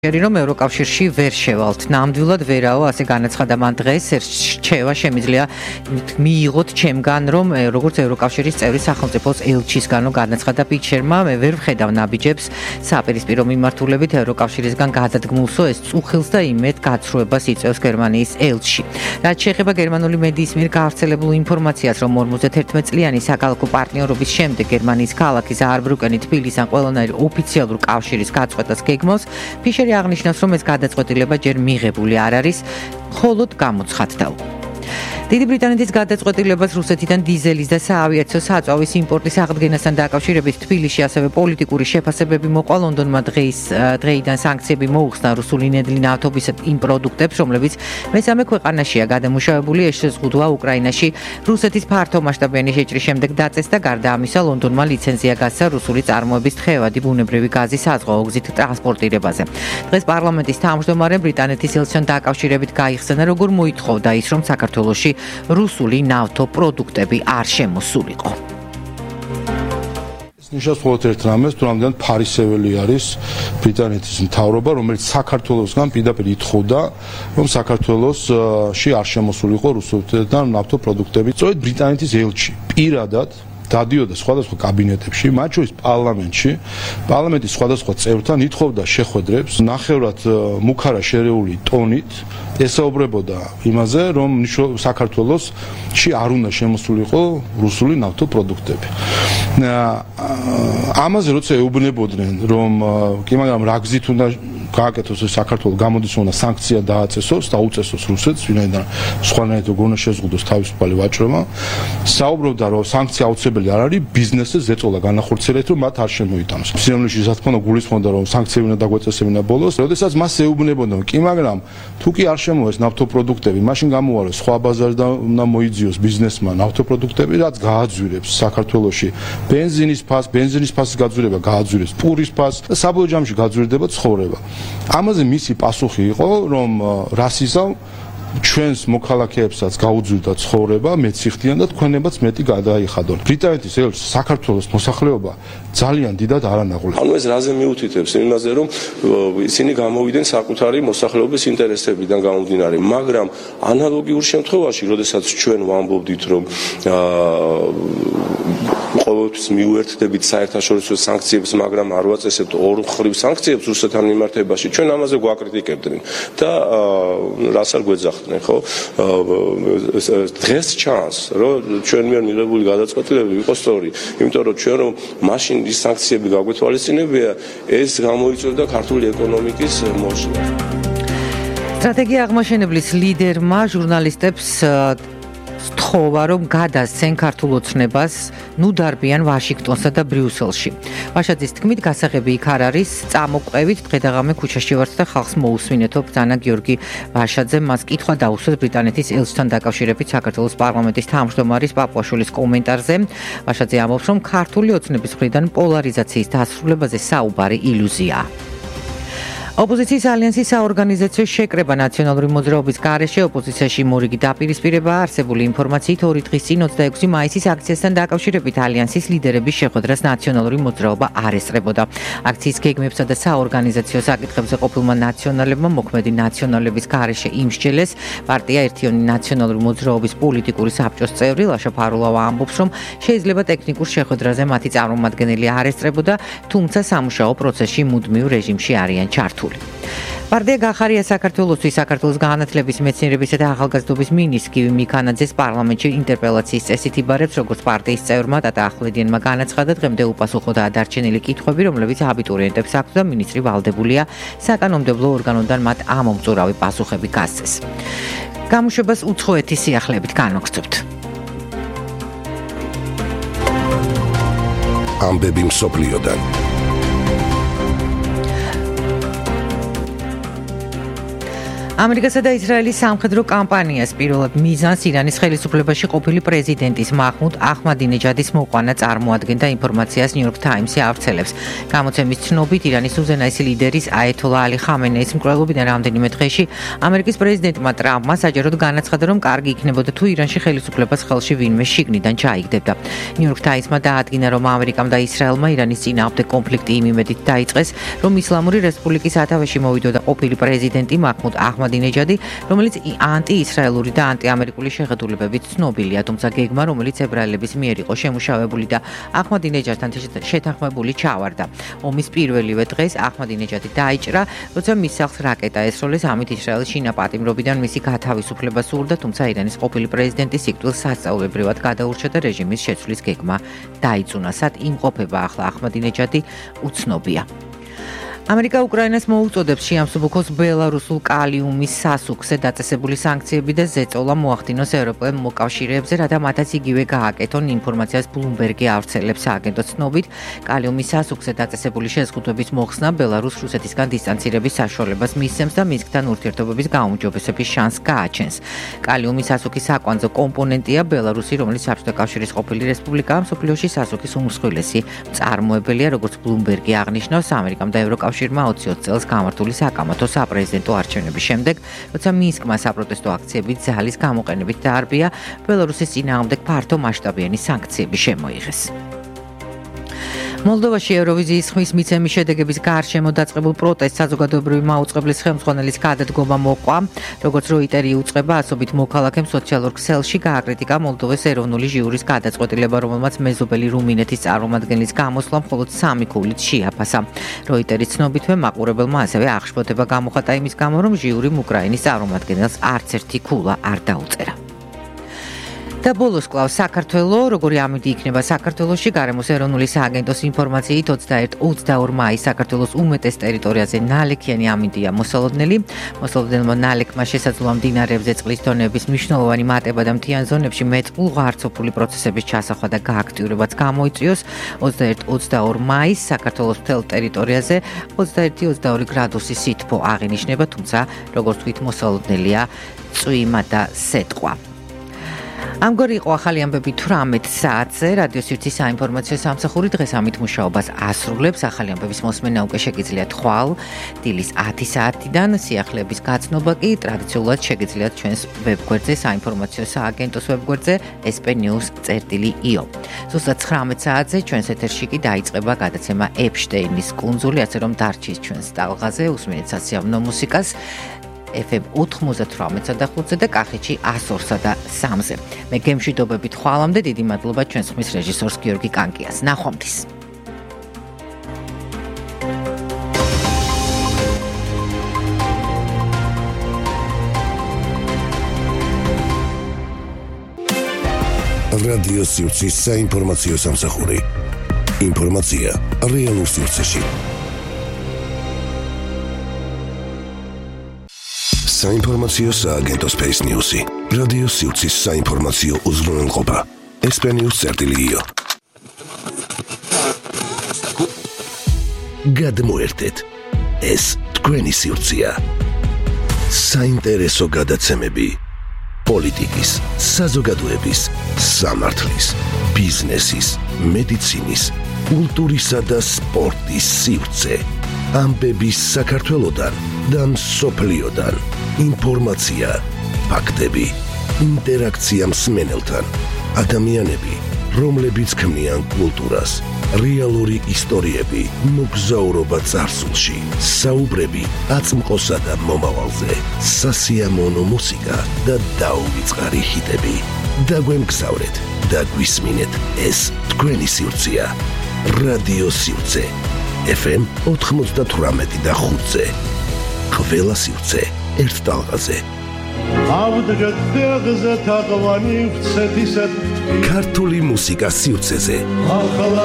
რომ ევროკავშირში ვერ შევალთ. ნამდვილად ვერაო, ასე განაცხადა მან დღეს, რჩევა შემიძლია მიიღოთ ჩემგან, რომ როგორც ევროკავშირის წევრი სახელმწიფოს ელჩისგანო განაცხადა პიჩერმა, მე ვერ ვხედავ ნაბიჯებს საპირისპირო მიმართულებით ევროკავშირისგან გადადგმულსო ეს წუხილს და იმედ გაცრუებას იწევს გერმანიის ელჩი. რაც შეეხება გერმანული მედიის მიერ გავრცელებულ ინფორმაციას, რომ 51 წლიანი საკალათო პარტნიორობის შემდეგ გერმანიის ქალაქი ზაარბრუკენი თბილისთან ყველანაირ ოფიციალურ კავშირის გაწყვეტას გეგმავს, ფიშერი აღნიშნავს, რომ ეს გადაწყვეტილება ჯერ მიღებული არ არის, მხოლოდ გამოცხადდა. დიდი ბრიტანეთის გადაწყვეტილებას რუსეთიდან დიზელის და საავიაციო საწვავის იმპორტის აღდგენასთან დაკავშირებით თბილისში ასევე პოლიტიკური შეფასებები მოყვა. ლონდონმა დღეიდან სანქციები მოუხსნა რუსული ნედლი ნავთობის იმ პროდუქტებს, რომლებიც მესამე ქვეყანაშია გადამუშავებული. ეს შეზღუდვა უკრაინაში რუსეთის ფართომასშტაბიანი შეჭრის შემდეგ დაწეს და გარდა ამისა ლონდონმა ლიცენზია გასცა რუსული წარმოების თხევადი ბუნებრივი გაზის საზღვაო გზით ტრანსპორტირებაზე. დღეს პარლამენტის თავმჯდომარემ ბრიტანეთის ელჩთან დაკავშირებით გაიხსენა, როგორ მოითხოვდა ის, რომ საქართველოში რუსული ნავთო პროდუქტები არ შემოსულიყო. ნიშნავს მხოლოდ ერთ რამეს, თუ რამდენად ფარისეველი არის ბრიტანეთის მთავრობა, რომელიც საქართველოსგან პირდაპირ ითხოვდა, რომ საქართველოსში არ შემოსულიყო რუსულიდან ნავთო პროდუქტები. სწორედ ბრიტანეთის ელჩი პირადად დადიოდა სხვადასხვა კაბინეტებში, მათ შორის პარლამენტში, პარლამენტის სხვადასხვა წევრთან ითხოვდა შეხვედრებს, ნახევრად მუქარა შერეული ტონით ესაუბრებოდა იმაზე, რომ საქართველოსში არ უნდა შემოსულიყო რუსული ნავთო პროდუქტები. ამაზე როცა ეუბნებოდნენ, რომ კი მაგრამ რა გზით უნდა გააკეთოს ეს საქართველოს გამოდის უნდა სანქცია დააწესოს და უწესოს რუსეთს, ვინაიდან სხვანაირად როგორ უნდა შეზღუდოს თავისუფალი ვაჭრობა, საუბრობდა, რომ სანქცია აუცილებელი არ არის, ბიზნესზე ზეწოლა განახორციელეთ, რომ მათ არ შემოიტანოს. სიამოვნებაში რა თქმა უნდა გულისხმობდა, რომ სანქციები უნდა დაგვეწესებინა ბოლოს, როდესაც მას ეუბნებოდნენ, კი მაგრამ თუ კი არ შემოეს ნავთო პროდუქტები, მაშინ გამოუარეს სხვა ბაზარი და უნდა მოიძიოს ბიზნესმა ნავთო პროდუქტები, რაც გააძვირებს საქართველოში ბენზინის ფასის გაძვირება გააძვირებს პურის ფასს და საბოლოო ჯამში გაძვირდება ცხოვრება. ამაზე მისი პასუხი იყო, რომ რასიზამ ჩვენს მოქალაქეებსაც გაუძვირდა ცხოვრება, მეც იხდიან და თქვენებაც მეტი გადაიხადონ. ბრიტანეთის ელჩს საქართველოს მოსახლეობა ძალიან დიდად არანაღვლია. ანუ ეს რაზე მიუთითებს იმაზე, რომ ისინი გამოვიდნენ საკუთარი მოსახლეობის ინტერესებიდან გამომდინარე, მაგრამ ანალოგიურ შემთხვევაში, როდესაც ჩვენ ვამბობდით, რომ ყოველთვის მიუერთდებით საერთაშორისო სანქციებს, მაგრამ არ ვაწესებთ ორმხრივ სანქციებს რუსეთთან მიმართებაში, ჩვენ ამაზე გვაკრიტიკებდნენ და რას არ გვეძახდნენ, ხო? დღეს ჩანს, რომ ჩვენ მიერ მიღებული გადაწყვეტილებები იყო სწორი, იმიტომ რომ ჩვენ რომ მაშინ ის სანქციები გაგვეთვალისწინებია, ეს გამოიწვევდა ქართული ეკონომიკის მოშლა. სტრატეგია აღმაშენებლის ლიდერმა ჟურნალისტებს სთხოვა, რომ გადასცენ ქართულ ოცნებას, ნუ დარბიან ვაშინგტონსა და ბრიუსელში. ვაშაძის თქმით, გასაღები იქ არ არის, წამოყვებით დღე-დაღამე ქუჩაში ვართ და ხალხს მოусმინეთო. ბრძანა გიორგი ვაშაძემ მას კითხვა დაუსვეს ბრიტანეთის ელჩთან დაკავშირებით საქართველოს პარლამენტის თავმჯდომარის პაპუაშვილის კომენტარზე. ვაშაძე ამბობს, რომ ქართული ოცნების მხრიდან პოლარიზაციის დასრულებაზე საუბარი ილუზიაა. ოპოზიციის ალიანსის საორგანიზაციო შეკრება ნაციონალური მოძრაობის გარეშე ოპოზიციაში მორიგი დაპირისპირება არსებული ინფორმაციით 2 დღის წინ 26 მაისის აქციასთან დაკავშირებით ალიანსის ლიდერების შეხვედრას ნაციონალური მოძრაობა არ ესწრებოდა. აქციის გეგმებსა და საორგანიზაციო საკითხებზე ყოფილმა ნაციონალებმა მოქმედი ნაციონალების გარეშე იმსჯელეს. პარტია ერთიანი ნაციონალური მოძრაობის პოლიტიკური საბჭოს წევრი ლაშა ფარულავა ამბობს, რომ შეიძლება ტექნიკურ შეხვედრაზე მათი წარმომადგენელი არ ესწრებოდა, თუმცა სამუშაო პროცესში მუდმივ რეჟიმში არიან ჩართული. პარტია გახარია საქართველოსთვის საქართველოს განათლების მეცნიერებისა და ახალგაზრდობის მინისტრი მიქანაძეს პარლამენტში ინტერპელაციის წესით იბარებს, როგორც პარტიის წევრმა ტატა ახვლედიანმა განაცხადა, დღემდე უპასუხოდა დარჩენილი კითხვები, რომლებიც აბიტურიენტებს აქვთ და მინისტრი ვალდებულია საკანონმდებლო ორგანოდან მათ ამომწურავი პასუხები გასცეს. გამოშვებას უცხოეთის სიახლეებით განვაგრძობთ. ამბები მსოფლიოდან. ამერიკასა და ისრაელის სამხედრო კამპანიას პირველად მიზანს ირანის ხელისუფლებაში ყოფილი პრეზიდენტის მაჰმუდ აჰმადინეჯადის მოყვანა წარმოადგენდა ინფორმაციას New York Times-ი ავრცელებს. გამოცემის ცნობით ირანის უზენაესი ლიდერის აეთოლა ალი ხამენეის მკვლელობიდან რამდენიმე დღეში ამერიკის პრეზიდენტმა ტრამპმა საჯაროდ განაცხადა, რომ კარგი იქნებოდა თუ ირანში ხელისუფლებას ხელში ვინმე შიგნიდან ჩაიგდებდა. New York Times-მა დაადგინა, რომ ამერიკამ და ისრაელმა ირანის წინააღმდეგ კონფლიქტი იმ იმედით დაიწყეს, რომ ისლამური რესპუბლიკის სათავეში მოვიდოდა ყოფილი პრეზიდენტი მაჰმუდ აჰმადინეჯადი, რომელიც ანტიისრაელური და ანტიამერიკული შეხედულებებით ცნობილია, თუმცა გეგმა, რომელიც ებრაელების მიერ იყო შემუშავებული და აჰმადინეჯადთან შეთანხმებული ჩავარდა. ომის პირველივე დღეს აჰმადინეჯადი დაიჭრა, როცა მის სახლს რაკეტა ესროლეს, ამით ისრაელის შინა პატიმრობიდან მისი გათავისუფლება სურდა, თუმცა ირანის ყოფილი პრეზიდენტი სიკვდილს სასწაულებრივად გადაურჩა და რეჟიმის შეცვლის გეგმა დაიწუნა. სად იმყოფება ახლა აჰმადინეჯადი, უცნობია. ამერიკა უკრაინას მოუწოდებს შეამსუბუქოს ბელარუსულ კალიუმის სასუქზე დაწესებული სანქციები და ზეწოლა მოახდინოს ევროპელ მოკავშირეებზე, რათა მათაც იგივე გააკეთონ. ინფორმაციას ბლუმბერგი ავრცელებს სააგენტოს ცნობით, კალიუმის სასუქზე დაწესებული შეზღუდვების მოხსნა ბელარუსს რუსეთისგან დისტანცირების საშუალებას მისცემს და მინსკთან ურთიერთობების გაუმჯობესების შანსს გააჩენს. კალიუმის სასუქის საკვანძო კომპონენტია ბელარუსი, რომელიც საბჭოთა კავშირის ყოფილი რესპუბლიკაა, მსოფლიოში სასუქის უმსხვილესი მწარმოებელია, როგორც ბლუმბერგი აღნიშნავს. ამერიკამ და ევროკავშირმა 20 წელს გამართული საკამათო საპრეზიდენტო არჩევნების შემდეგ, როცა მინსკმა საპროტესტო აქციებით ძალის გამოყენებით დაარბია, ბელარუსის წინააღმდეგ ფართო მასშტაბიანი სანქციები შემოიღეს. მოლდოვაში ევროვიზიის ხმის მიცემის შედეგების გარშემო დაწყებულ პროტესტს საზოგადოებრივი მაუწყებლის ხელმძღვანელის გადადგომა მოყვა. როგორც როიტერი უწყება, ასობით მოქალაქემ სოციალურ ქსელში გააკრიტიკა მოლდოვის ეროვნული ჟიურის გადაწყვეტილება, რომელმაც მეზობელი რუმინეთის წარმომადგენლის გამოსვლა მხოლოდ 3 ქულით შეაფასა. როიტერის ცნობითვე მაყურებელმა ასევე აღშფოთება გამოხატა იმის გამო, რომ ჟიურიმ უკრაინის წარმომადგენელს არც ერთი ქულა არ დაუწერა. და ბოლოს კლავს საქართველოს, როგორი ამინდი იქნება საქართველოში, გარემოს ეროვნული სააგენტოს ინფორმაციით 21-22 მაისს საქართველოს უმეტეს ტერიტორიაზე ნალექიანი ამინდია მოსალოდნელი. მოსალოდნელმა ნალექმა შესაძლოა მდინარეებზე წყლის დონეების მნიშვნელოვანი მატება და მთიან ზონებში მეწყრულ ღარცოფული პროცესების ჩასახვა და გააქტიურებაც გამოიწვიოს. 21-22 მაისს საქართველოს მთელ ტერიტორიაზე 21-22 გრადუსი სითბო აღინიშნება, თუმცა როგორც თვით მოსალოდნელია წვიმა და სეტყვა. ამგვარი იყო ახალი ამბები 18 საათზე რადიო სივრცის საინფორმაციო სამსახური დღეს ამით მუშაობას ასრულებს. ახალი ამბების მოსმენა უკვე შეგიძლიათ ხვალ დილის 10 საათიდან, სიახლეების გაცნობა კი ტრადიციულად შეგიძლიათ ჩვენს ვებგვერდზე, საინფორმაციო სააგენტოს ვებგვერდზე sp-news.io. ზუსტად 19 საათზე ჩვენს ეთერში კი დაიწყება გადაცემა ეპშტეინის კუნძული, ასე რომ დარჩის ჩვენს ტალღაზე, უსმენთ სასიამოვნო მუსიკას. FM 98-სა და 5-ზე და კახეთში 102-სა და 3-ზე. მე გემშვიდობებით ხვალამდე, დიდი მადლობა ჩვენს ხმის რეჟისორს გიორგი კანკიას. ნახვამდის. რადიო სივრცის საინფორმაციო სამსახური. ინფორმაცია რეალურ სივრცეში. საინფორმაციო სააგენტო Space News-ი. რადიო სივრცის საინფორმაციო უზრუნველყოფა. sp-news.io. გადმოერთეთ. ეს თქვენი სივრცეა. საინტერესო გადაცემები. პოლიტიკის, საზოგადოების, სამართლის, ბიზნესის, მედიცინის, კულტურისა და სპორტის სივრცე. ამბების საქართველოდან და მსოფლიოდან. ინფორმაცია, ფაქტები, ინტერაქცია მსმენელთან, ადამიანები, რომლებიც ქმნიან კულტურას, რეალური ისტორიები, მოგზაურობა წარსულში, საუბრები აწმყოსა და მომავალზე, სასიამოვნო მუსიკა და დაუვიწყარი ჰიტები. დაგვემგზავრეთ და გვისმინეთ, ეს თქვენი სივრცეა. რადიო სივრცე. FM 98 და 5-ზე. ყველა სივრცე ერთ ტალღაზე. ქართული მუსიკა სივრცეზე.